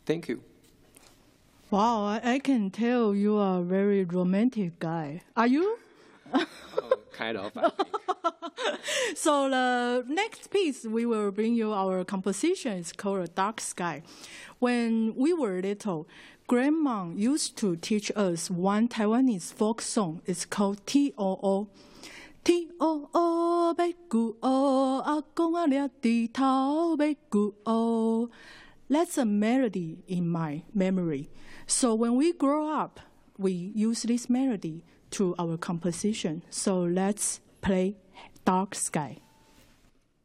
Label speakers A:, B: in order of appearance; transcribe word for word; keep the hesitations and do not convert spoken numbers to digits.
A: Thank you.
B: Wow, I, I can tell you are a very romantic guy. Are you?
A: Oh, kind of, I think.
B: So the next piece we will bring you our composition is called A Dark Sky. When we were little, Grandma used to teach us one Taiwanese folk song. It's called T O O. T O O 白骨哦，阿公阿掠地头白骨哦。That's a melody in my memory. So when we grow up, we use this melody to our composition. So let's play Dark Sky.